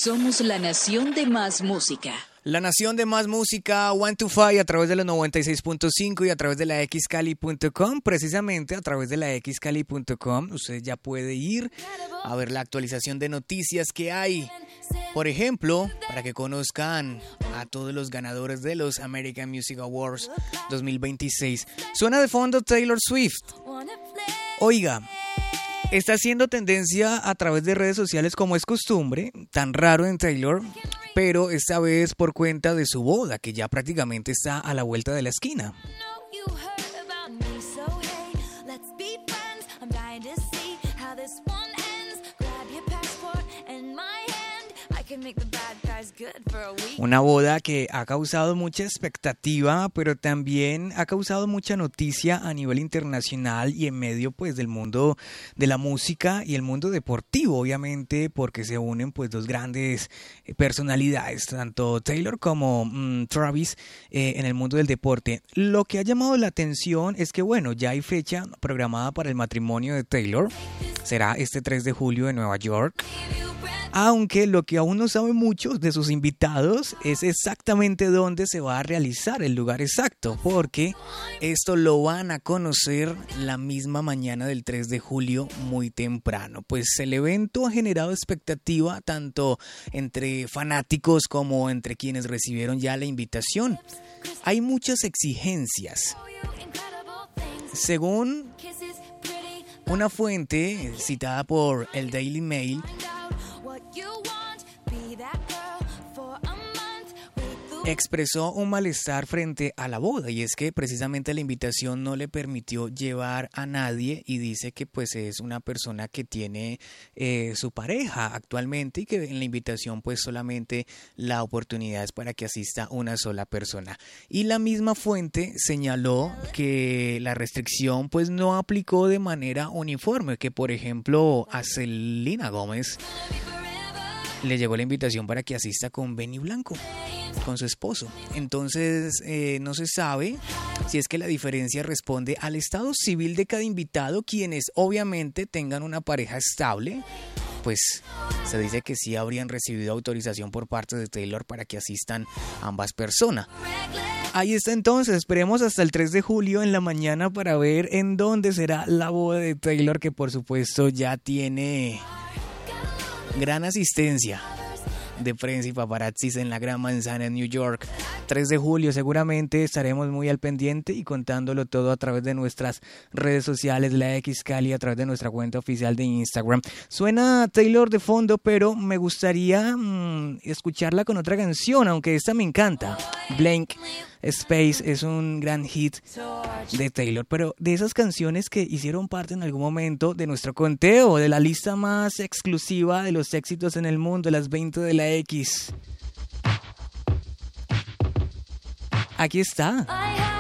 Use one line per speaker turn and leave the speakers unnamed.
Somos la nación de más música.
La nación de más música, 1 to 5 a través de los 96.5 y a través de la xcali.com. Precisamente a través de la xcali.com usted ya puede ir a ver la actualización de noticias que hay. Por ejemplo, para que conozcan a todos los ganadores de los American Music Awards 2026. Suena de fondo Taylor Swift. Oiga, está haciendo tendencia a través de redes sociales como es costumbre, tan raro en Taylor, pero esta vez por cuenta de su boda, que ya prácticamente está a la vuelta de la esquina. Una boda que ha causado mucha expectativa, pero también ha causado mucha noticia a nivel internacional y en medio pues del mundo de la música y el mundo deportivo, obviamente, porque se unen pues dos grandes personalidades, tanto Taylor como Travis, en el mundo del deporte. Lo que ha llamado la atención es que bueno, ya hay fecha programada para el matrimonio de Taylor, será este 3 de julio en Nueva York. Aunque lo que aún no saben muchos de sus invitados es exactamente dónde se va a realizar, el lugar exacto, porque esto lo van a conocer la misma mañana del 3 de julio muy temprano. Pues el evento ha generado expectativa tanto entre fanáticos como entre quienes recibieron ya la invitación. Hay muchas exigencias. Según una fuente citada por el Daily Mail, expresó un malestar frente a la boda y es que precisamente la invitación no le permitió llevar a nadie y dice que pues es una persona que tiene su pareja actualmente y que en la invitación pues solamente la oportunidad es para que asista una sola persona. Y la misma fuente señaló que la restricción pues no aplicó de manera uniforme, que por ejemplo a Selena Gómez le llegó la invitación para que asista con Benny Blanco, con su esposo. Entonces no se sabe si es que la diferencia responde al estado civil de cada invitado. Quienes obviamente tengan una pareja estable, pues se dice que sí habrían recibido autorización por parte de Taylor para que asistan ambas personas. Ahí está entonces, esperemos hasta el 3 de julio en la mañana para ver en dónde será la boda de Taylor, que por supuesto ya tiene gran asistencia de prensa y paparazzis en la Gran Manzana en New York. 3 de julio seguramente estaremos muy al pendiente y contándolo todo a través de nuestras redes sociales, la XCali, a través de nuestra cuenta oficial de Instagram. Suena Taylor de fondo, pero me gustaría escucharla con otra canción, aunque esta me encanta. Blank Space es un gran hit de Taylor, pero de esas canciones que hicieron parte en algún momento de nuestro conteo, de la lista más exclusiva de los éxitos en el mundo, las 20 de la X. Aquí está.